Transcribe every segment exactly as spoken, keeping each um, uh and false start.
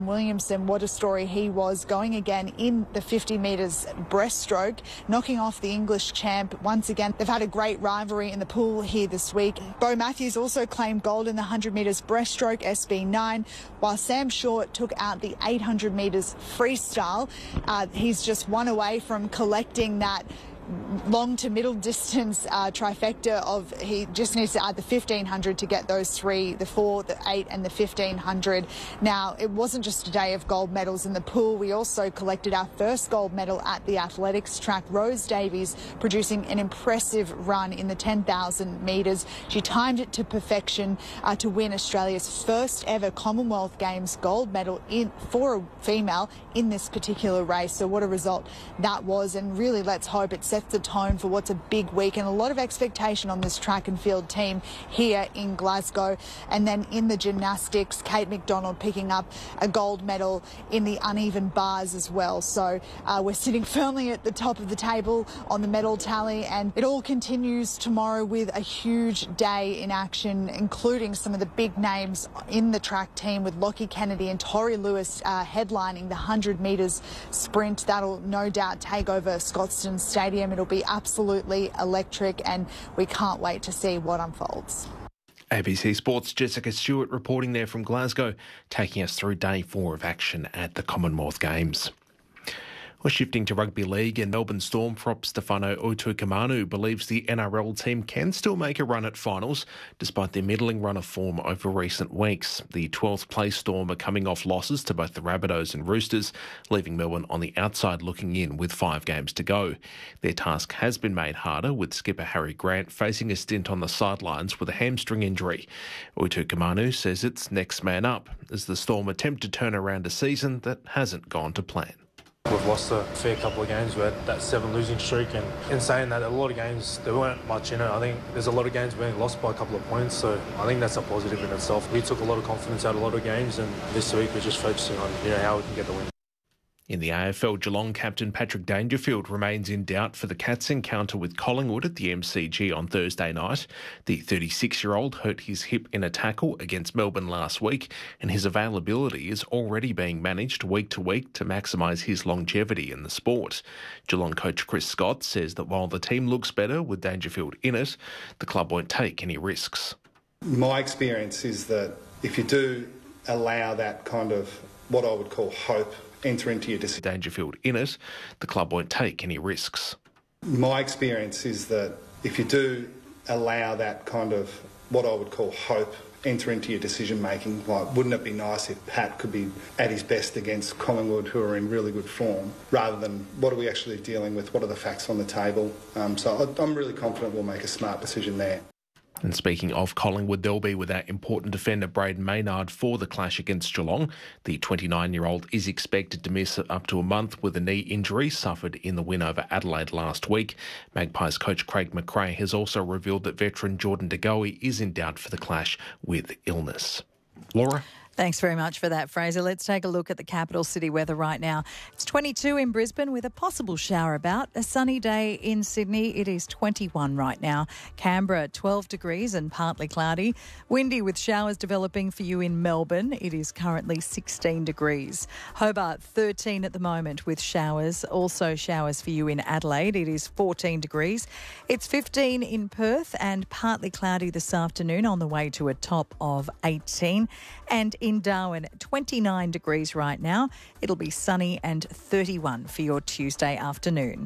Williamson, what a story he was, going again in the fifty metres breaststroke, knocking off the English champ once again. They've had a great rivalry in the pool here this week. Bo Matthews also claimed gold in the one hundred metres breaststroke, S B nine, while Sam Short took out the eight hundred metres freestyle. Uh, he's just one away from collecting that long to middle distance uh, trifecta of, he just needs to add the fifteen hundred to get those three, the four, the eight and the fifteen hundred. Now, it wasn't just a day of gold medals in the pool. We also collected our first gold medal at the athletics track. Rose Davies producing an impressive run in the ten thousand metres. She timed it to perfection uh, to win Australia's first ever Commonwealth Games gold medal in for a female in this particular race. So what a result that was, and really let's hope it sets the tone for what's a big week and a lot of expectation on this track and field team here in Glasgow. And then in the gymnastics, Kate McDonald picking up a gold medal in the uneven bars as well. So uh, we're sitting firmly at the top of the table on the medal tally, and it all continues tomorrow with a huge day in action, including some of the big names in the track team, with Lockie Kennedy and Tori Lewis uh, headlining the one hundred metres sprint. That'll no doubt take over Scotstoun Stadium. It'll be absolutely electric, and we can't wait to see what unfolds. A B C Sports' Jessica Stewart reporting there from Glasgow, taking us through day four of action at the Commonwealth Games. We're shifting to rugby league, and Melbourne Storm prop Stefano Utoikamanu believes the N R L team can still make a run at finals despite their middling run of form over recent weeks. The twelfth place Storm are coming off losses to both the Rabbitohs and Roosters, leaving Melbourne on the outside looking in with five games to go. Their task has been made harder, with skipper Harry Grant facing a stint on the sidelines with a hamstring injury. Utoikamanu says it's next man up as the Storm attempt to turn around a season that hasn't gone to plan. We've lost a fair couple of games. We had that seven losing streak, and in saying that, a lot of games, there weren't much in it. I think there's a lot of games being lost by a couple of points, so I think that's a positive in itself. We took a lot of confidence out of a lot of games, and this week we're just focusing on, you know, how we can get the win. In the A F L, Geelong captain Patrick Dangerfield remains in doubt for the Cats' encounter with Collingwood at the M C G on Thursday night. The thirty-six-year-old hurt his hip in a tackle against Melbourne last week, and his availability is already being managed week to week to maximise his longevity in the sport. Geelong coach Chris Scott says that while the team looks better with Dangerfield in it, the club won't take any risks. My experience is that if you do allow that kind of what I would call hope enter into your decision. Dangerfield in it, the club won't take any risks. My experience is that if you do allow that kind of what I would call hope enter into your decision making, like wouldn't it be nice if Pat could be at his best against Collingwood, who are in really good form, rather than what are we actually dealing with, what are the facts on the table. Um, so I'm really confident we'll make a smart decision there. And speaking of Collingwood, they'll be without important defender Braden Maynard for the clash against Geelong. The twenty-nine-year-old is expected to miss up to a month with a knee injury suffered in the win over Adelaide last week. Magpies coach Craig McRae has also revealed that veteran Jordan De Goey is in doubt for the clash with illness. Laura? Thanks very much for that, Fraser. Let's take a look at the capital city weather right now. It's twenty-two in Brisbane with a possible shower about. A sunny day in Sydney. It is twenty-one right now. Canberra, twelve degrees and partly cloudy. Windy with showers developing for you in Melbourne. It is currently sixteen degrees. Hobart, thirteen at the moment with showers. Also showers for you in Adelaide. It is fourteen degrees. It's fifteen in Perth and partly cloudy this afternoon on the way to a top of eighteen. And in Darwin, twenty-nine degrees right now. It'll be sunny and thirty-one for your Tuesday afternoon.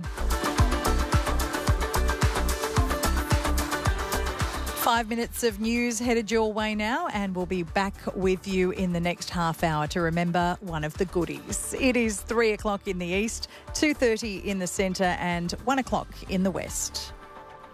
Five minutes of news headed your way now, and we'll be back with you in the next half hour to remember one of the goodies. It is three o'clock in the east, two thirty in the centre and one o'clock in the west.